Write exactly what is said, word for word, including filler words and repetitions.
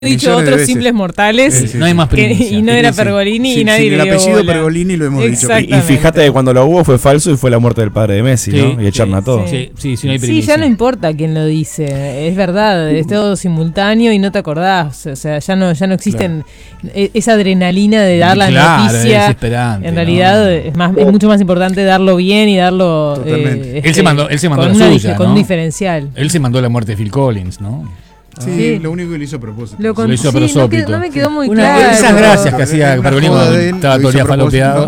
dicho otros simples mortales, sí, sí, no hay más primicia, que, y no era Pergolini, sí, y nadie sí, le el dio apellido bola. Pergolini lo hemos dicho. Y, y fíjate que cuando lo hubo fue falso y fue la muerte del padre de Messi, sí, ¿no? Y echaron sí, a todos. Sí, sí, sí, no hay sí, primicia. ya no importa quién lo dice, es verdad, es todo simultáneo y no te acordás, o sea, ya no, ya no existen claro. esa adrenalina de dar la claro, noticia. Es en realidad ¿no? es más, es mucho más importante darlo bien y darlo. Eh, este, él se mandó, él se mandó con la una, suya, con ¿no? un diferencial. Él se mandó la muerte de Phil Collins, ¿no? Sí, sí, lo único que lo hizo a propósito. Lo, con, lo hizo a sí, propósito. No, quedó, no me quedó muy una, claro. Esas gracias que hacía Pergolini cuando estaba todo el día falopeado.